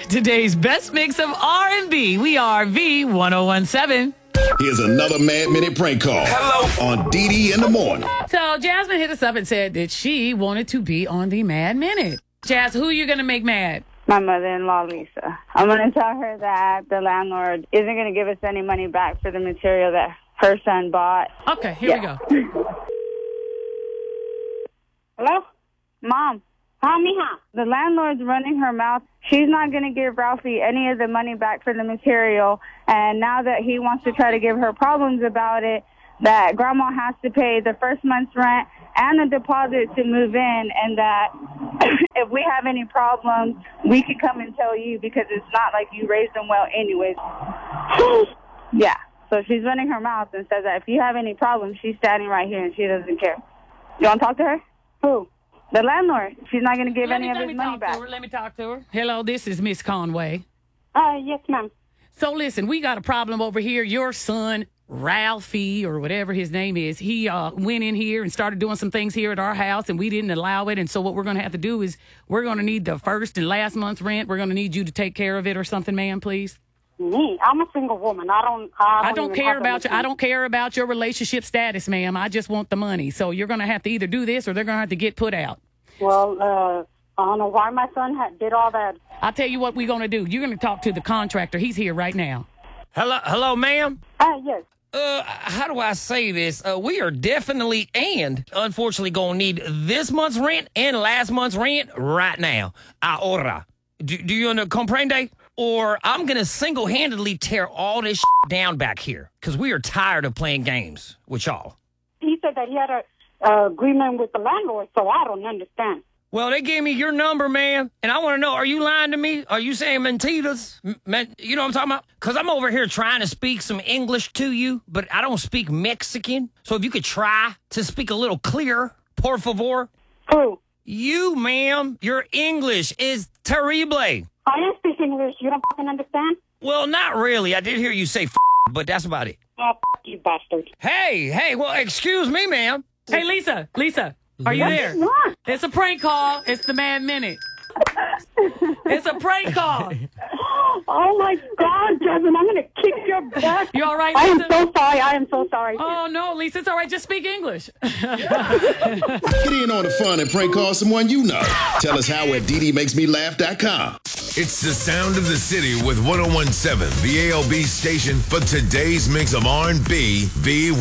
Today's best mix of R&B. We are V1017. Here's another Mad Minute prank call. Hello. On DD in the morning. So Jasmine hit us up and said that she wanted to be on the Mad Minute. Jazz, who are you going to make mad? My mother-in-law, Lisa. I'm going to tell her that the landlord isn't going to give us any money back for the material that her son bought. Okay, here we go. Hello? Mom. Hi, mija. The landlord's running her mouth. She's not going to give Ralphie any of the money back for the material. And now that he wants to try to give her problems about it, that Grandma has to pay the first month's rent and the deposit to move in, and that if we have any problems, we can come and tell you because it's not like you raised them well anyways. Yeah. So she's running her mouth and says that if you have any problems, she's standing right here and she doesn't care. You want to talk to her? Who? The landlord. She's not going to give any of his money back. Let me talk to her. Hello, this is Miss Conway. Yes, ma'am. So listen, we got a problem over here. Your son, Ralphie, or whatever his name is, he went in here and started doing some things here at our house, and we didn't allow it. And so what we're going to have to do is we're going to need the first and last month's rent. We're going to need you to take care of it or something, ma'am, please. Me? I'm a single woman. I don't care about you. I don't care about your relationship status, ma'am. I just want the money. So you're going to have to either do this or they're going to have to get put out. Well, I don't know why my son did all that. I'll tell you what we're going to do. You're going to talk to the contractor. He's here right now. Hello, ma'am? Yes. How do I say this? We are definitely and unfortunately going to need this month's rent and last month's rent right now. Ahora. Do you comprende? Or I'm going to single-handedly tear all this down back here because we are tired of playing games with y'all. He said that he had a agreement with the landlord, so I don't understand. Well, they gave me your number, man, and I want to know, are you lying to me? Are you saying mentiras? You know what I'm talking about? Because I'm over here trying to speak some English to you, but I don't speak Mexican. So if you could try to speak a little clearer, por favor. Who? You, ma'am. Your English is terrible. I am speaking English. You don't fucking understand? Well, not really. I did hear you say but that's about it. Oh, you bastard. Hey, well, excuse me, ma'am. Hey, Lisa, are you there? What? It's a prank call. It's the Mad Minute. It's a prank call. Oh, my God, Jasmine, I'm going to kick your butt. You all right, I am Lisa? so sorry. I am so sorry. Oh, no, Lisa, it's all right. Just speak English. Get in on the fun and prank call someone you know. Tell us how at DDMakesMeLaugh.com. It's the sound of the city with 1017, the ALB station for today's mix of R&B, V